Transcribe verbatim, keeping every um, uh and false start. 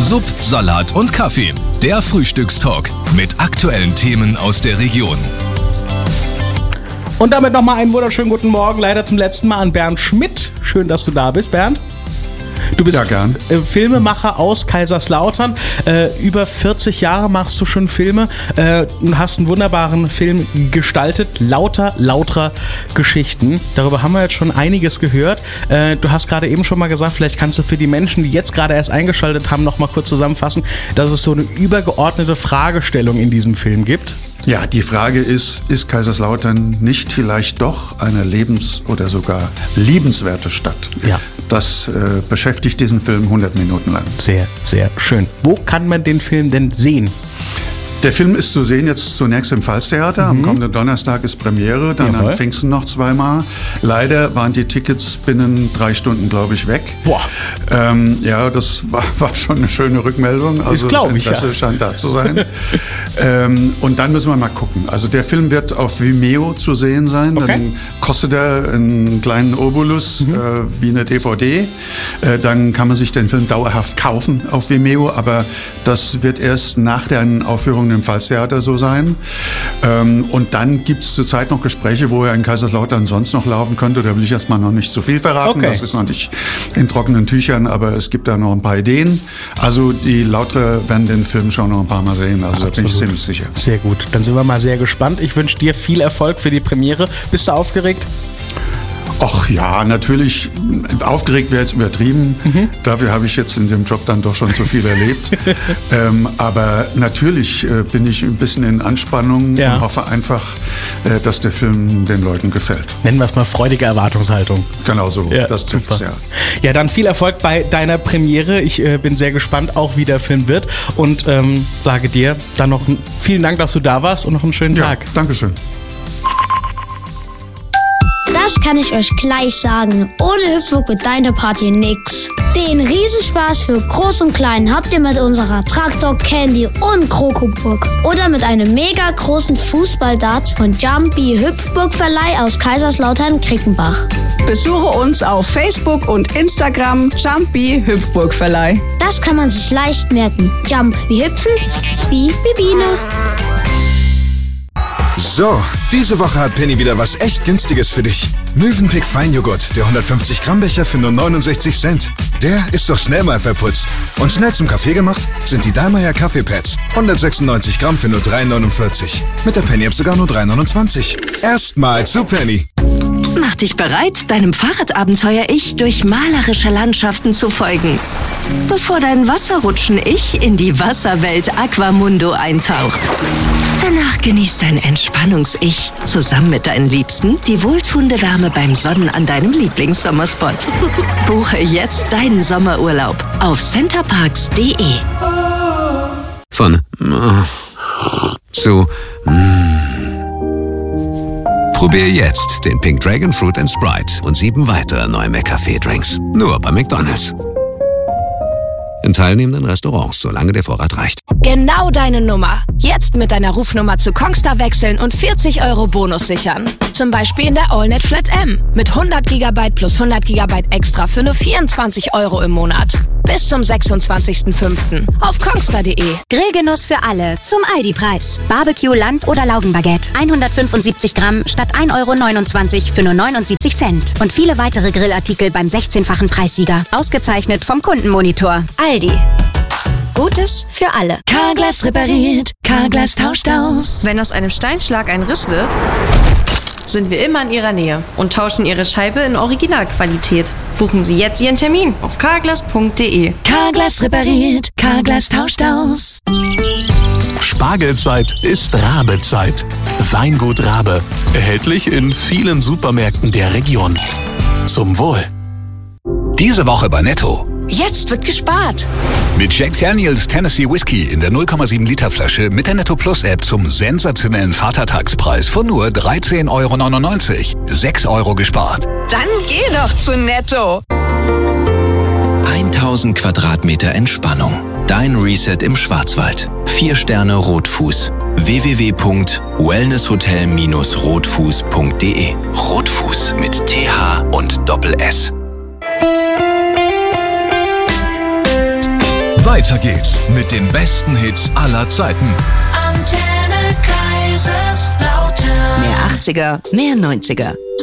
Sub, Salat und Kaffee. Der Frühstückstalk mit aktuellen Themen aus der Region. Und damit nochmal einen wunderschönen guten Morgen, leider zum letzten Mal an Bernd Schmidt. Schön, dass du da bist, Bernd. Du bist ja, gern. Filmemacher aus Kaiserslautern. Äh, über vierzig Jahre machst du schon Filme äh, und hast einen wunderbaren Film gestaltet. Lauter, lauter Geschichten. Darüber haben wir jetzt schon einiges gehört. Äh, du hast gerade eben schon mal gesagt, vielleicht kannst du für die Menschen, die jetzt gerade erst eingeschaltet haben, noch mal kurz zusammenfassen, dass es so eine übergeordnete Fragestellung in diesem Film gibt. Ja, die Frage ist, ist Kaiserslautern nicht vielleicht doch eine lebens- oder sogar liebenswerte Stadt? Ja. Das äh, beschäftigt diesen Film hundert Minuten lang. Sehr, sehr schön. Wo kann man den Film denn sehen? Der Film ist zu sehen jetzt zunächst im Pfalztheater. Am kommenden Donnerstag ist Premiere, dann Jawohl. an Pfingsten noch zweimal. Leider waren die Tickets binnen drei Stunden, glaube ich, weg. Boah. Ähm, ja, das war, war schon eine schöne Rückmeldung. Also das das Interesse ich, ja. scheint da zu sein. ähm, und dann müssen wir mal gucken. Also der Film wird auf Vimeo zu sehen sein. Okay. Dann kostet er einen kleinen Obolus mhm. äh, wie eine D V D. Äh, dann kann man sich den Film dauerhaft kaufen auf Vimeo. Aber das wird erst nach den Aufführungen im Pfalztheater so sein. Ähm, und dann gibt es zurzeit noch Gespräche, wo er in Kaiserslautern sonst noch laufen könnte. Da will ich erstmal noch nicht zu viel verraten. Okay. Das ist noch nicht in trockenen Tüchern, aber es gibt da noch ein paar Ideen. Also die Lauterer werden den Film schon noch ein paar Mal sehen. Also Absolut. Da bin ich ziemlich sicher. Sehr gut. Dann sind wir mal sehr gespannt. Ich wünsche dir viel Erfolg für die Premiere. Bist du aufgeregt? Ach ja, natürlich. Aufgeregt wäre jetzt übertrieben. Mhm. Dafür habe ich jetzt in dem Job dann doch schon zu viel erlebt. ähm, aber natürlich äh, bin ich ein bisschen in Anspannung ja. und hoffe einfach, äh, dass der Film den Leuten gefällt. Nennen wir es mal freudige Erwartungshaltung. Genau so, ja, das trifft's ja. Ja, dann viel Erfolg bei deiner Premiere. Ich äh, bin sehr gespannt, auch wie der Film wird. Und ähm, sage dir dann noch einen, vielen Dank, dass du da warst und noch einen schönen Ja, Tag. Dankeschön. Das kann ich euch gleich sagen. Ohne Hüpfburg wird deine Party nix. Den Riesenspaß für Groß und Klein habt ihr mit unserer Traktor, Candy und Krokoburg. Oder mit einem mega großen Fußballdarts von Jumpy Hüpfburg Verleih aus Kaiserslautern-Krickenbach. Besuche uns auf Facebook und Instagram Jumpy Hüpfburg Verleih. Das kann man sich leicht merken. Jump wie hüpfen, wie Bibine. So, diese Woche hat Penny wieder was echt Günstiges für dich. Mövenpick Feinjoghurt, der hundertfünfzig Gramm Becher für nur neunundsechzig Cent. Der ist doch schnell mal verputzt. Und schnell zum Kaffee gemacht sind die Dallmayr Kaffeepads. hundertsechsundneunzig Gramm für nur drei neunundvierzig. Mit der Penny App sogar nur drei neunundzwanzig. Erstmal zu Penny. Mach dich bereit, deinem Fahrradabenteuer-Ich durch malerische Landschaften zu folgen. Bevor dein Wasserrutschen-Ich in die Wasserwelt Aquamundo eintaucht. Danach genießt dein Entspannungs-Ich zusammen mit deinen Liebsten die wohltuende Wärme beim Sonnen an deinem Lieblingssommerspot. Buche jetzt deinen Sommerurlaub auf centerparks punkt de. Von zu Probier jetzt den Pink Dragon Fruit and Sprite und sieben weitere neue McCafé-Drinks. Nur bei McDonald's. In teilnehmenden Restaurants, solange der Vorrat reicht. Genau deine Nummer. Jetzt mit deiner Rufnummer zu Kongstar wechseln und vierzig Euro Bonus sichern. Zum Beispiel in der AllNet Flat M. Mit hundert Gigabyte plus hundert Gigabyte extra für nur vierundzwanzig Euro im Monat. Bis zum sechsundzwanzigsten fünften auf kongstar punkt de. Grillgenuss für alle zum Aldi-Preis. Barbecue, Land- oder Laugenbaguette. hundertfünfundsiebzig Gramm statt ein Euro neunundzwanzig für nur neunundsiebzig Cent. Und viele weitere Grillartikel beim sechzehnfachen Preissieger. Ausgezeichnet vom Kundenmonitor. Aldi. Gutes für alle. Carglass repariert, Carglass tauscht aus. Wenn aus einem Steinschlag ein Riss wird, sind wir immer in Ihrer Nähe und tauschen Ihre Scheibe in Originalqualität. Buchen Sie jetzt Ihren Termin auf carglass punkt de. Carglass repariert, Carglass tauscht aus. Spargelzeit ist Rabezeit. Weingut Rabe. Erhältlich in vielen Supermärkten der Region. Zum Wohl. Diese Woche bei Netto. Jetzt wird gespart. Mit Jack Daniels Tennessee Whiskey in der null Komma sieben Liter Flasche mit der Netto Plus App zum sensationellen Vatertagspreis von nur dreizehn Euro neunundneunzig. sechs Euro gespart. Dann geh doch zu Netto. tausend Quadratmeter Entspannung. Dein Reset im Schwarzwald. Vier Sterne Rotfuß. w w w punkt wellnesshotel Bindestrich rotfuß punkt de. Rotfuß mit T H und Doppel S. Weiter geht's mit den besten Hits aller Zeiten. Antenne Kaiserslautern. Mehr achtziger, mehr neunziger.